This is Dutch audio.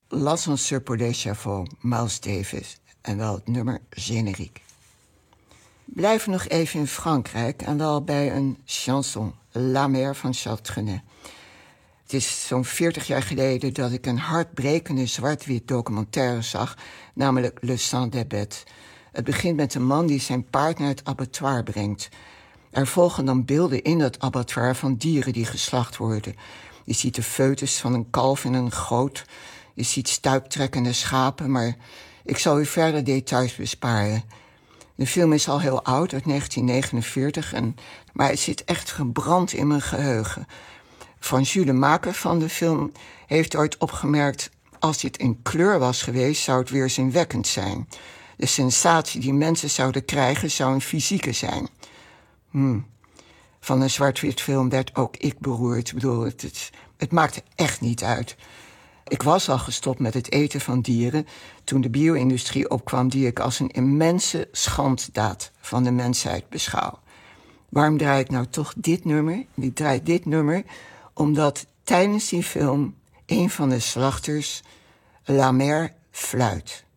L'Ascenseur pour les Chevaux, Miles Davis. En wel het nummer Générique. Blijf nog even in Frankrijk en wel bij een chanson, La Mer van Charles Trenet. Het is zo'n 40 jaar geleden dat ik een hartbrekende zwart-wit documentaire zag, namelijk Le Sang des Bêtes. Het begint met een man die zijn paard naar het abattoir brengt. Er volgen dan beelden in dat abattoir van dieren die geslacht worden. Je ziet de foetus van een kalf in een goot. Je ziet stuiptrekkende schapen, maar ik zal u verder details besparen. De film is al heel oud, uit 1949, maar het zit echt gebrand in mijn geheugen. Franju, de maker van de film, heeft ooit opgemerkt: als dit in kleur was geweest, zou het weerzinwekkend zijn. De sensatie die mensen zouden krijgen, zou een fysieke zijn. Van een zwart-wit film werd ook ik beroerd. Ik bedoel, het maakte echt niet uit. Ik was al gestopt met het eten van dieren toen de bio-industrie opkwam, die ik als een immense schanddaad van de mensheid beschouw. Waarom draai ik nou toch dit nummer? Ik draai dit nummer omdat tijdens die film een van de slachters La Mer fluit.